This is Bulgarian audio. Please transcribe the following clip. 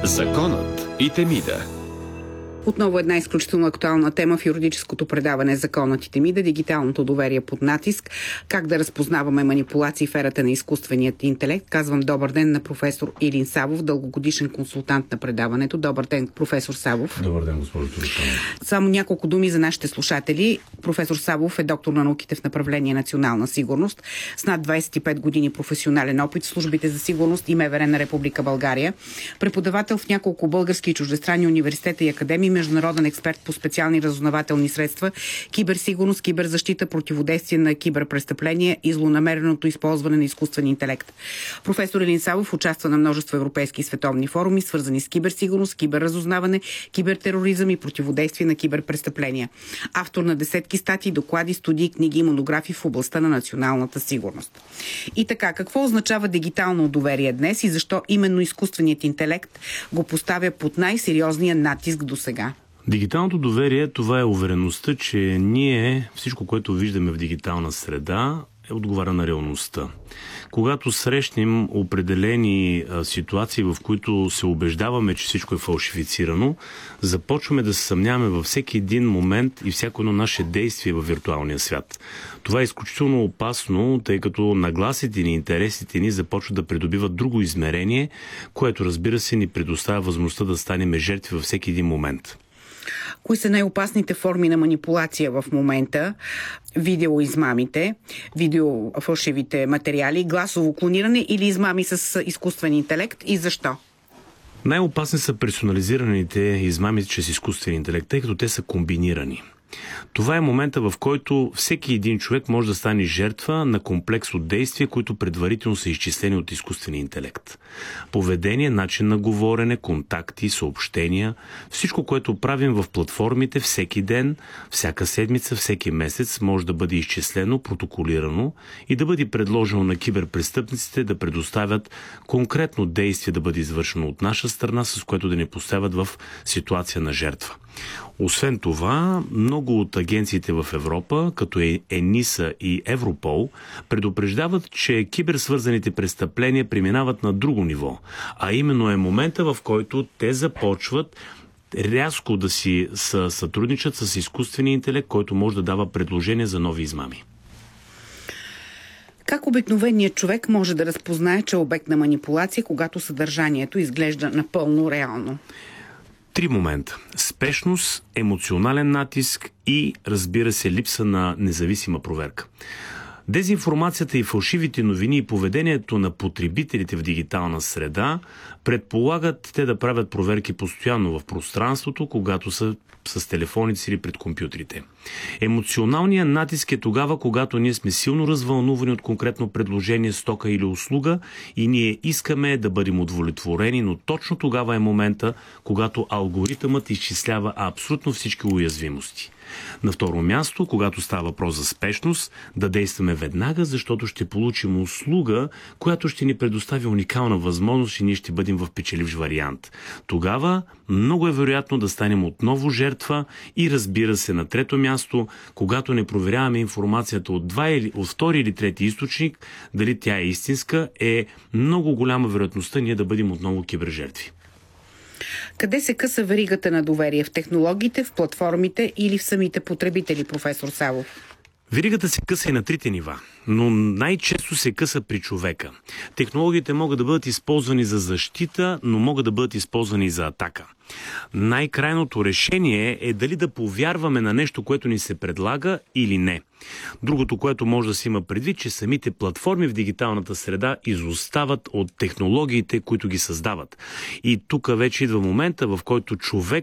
Законът и Темида. Отново една изключително актуална тема в юридическото предаване Законът и Темида, дигиталното доверие под натиск, как да разпознаваме манипулации в ерата на изкуственият интелект. Казвам добър ден на професор Илин Савов, дългогодишен консултант на предаването. Добър ден, професор Савов. Добър ден, госпожо Турчанова. Само няколко думи за нашите слушатели. Професор Савов е доктор на науките в направление национална сигурност, с над 25 години професионален опит в службите за сигурност и МВР на Република България. Преподавател в няколко български и чуждестранни университета и академии, международен експерт по специални разузнавателни средства, киберсигурност, киберзащита, противодействие на киберпрестъпления и злонамереното използване на изкуствен интелект. Професор Илин Савов участва на множество европейски и световни форуми, свързани с киберсигурност, киберразузнаване, кибертероризъм и противодействие на киберпрестъпления. Автор на десетки статии, доклади, студии, книги и монографии в областта на националната сигурност. И така, какво означава дигитално доверие днес и защо именно изкуственият интелект го поставя под най-сериозния натиск до сега? Дигиталното доверие, това е увереността, че ние, всичко, което виждаме в дигитална среда, отговаря на реалността. Когато срещнем определени ситуации, в които се убеждаваме, че всичко е фалшифицирано, започваме да се съмняваме във всеки един момент и всяко едно наше действие във виртуалния свят. Това е изключително опасно, тъй като нагласите ни, интересите ни започват да придобиват друго измерение, което, разбира се, ни предоставя възможността да станем жертви във всеки един момент. Кои са най-опасните форми на манипулация в момента? Видеоизмамите, видеофалшивите материали, гласово клониране или измами с изкуствен интелект и защо? Най-опасни са персонализираните измами чрез изкуствен интелект, тъй като те са комбинирани. Това е момента, в който всеки един човек може да стане жертва на комплекс от действия, които предварително са изчислени от изкуствения интелект. Поведение, начин на говорене, контакти, съобщения, всичко, което правим в платформите всеки ден, всяка седмица, всеки месец може да бъде изчислено, протоколирано и да бъде предложено на киберпрестъпниците да предоставят конкретно действие да бъде извършено от наша страна, с което да ни поставят в ситуация на жертва. Освен това, много от агенциите в Европа, като ЕНИСА и Европол, предупреждават, че киберсвързаните престъпления преминават на друго ниво, а именно е момента, в който те започват рязко да си сътрудничат с изкуствения интелект, който може да дава предложения за нови измами. Как обикновеният човек може да разпознае, че е обект на манипулация, когато съдържанието изглежда напълно реално? 3 момента. Спешност, емоционален натиск и, разбира се, липса на независима проверка. Дезинформацията и фалшивите новини и поведението на потребителите в дигитална среда предполагат те да правят проверки постоянно в пространството, когато са с телефоните си или пред компютрите. Емоционалният натиск е тогава, когато ние сме силно развълнувани от конкретно предложение, стока или услуга и ние искаме да бъдем удовлетворени, но точно тогава е момента, когато алгоритъмът изчислява абсолютно всички уязвимости. На второ място, когато става въпрос за спешност, да действаме веднага, защото ще получим услуга, която ще ни предостави уникална възможност и ние ще бъдем в печеливш вариант. Тогава много е вероятно да станем отново жертва и, разбира се, на трето място, когато не проверяваме информацията от втори или трети източник, дали тя е истинска, е много голяма вероятността ние да бъдем отново кибержертви. Къде се къса веригата на доверие? В технологиите, в платформите или в самите потребители, професор Савов? Веригата се къса и на 3 нива, но най-често се къса при човека. Технологиите могат да бъдат използвани за защита, но могат да бъдат използвани за атака. Най-крайното решение е дали да повярваме на нещо, което ни се предлага или не. Другото, което може да се има предвид, че самите платформи в дигиталната среда изостават от технологиите, които ги създават. И тук вече идва момента, в който човек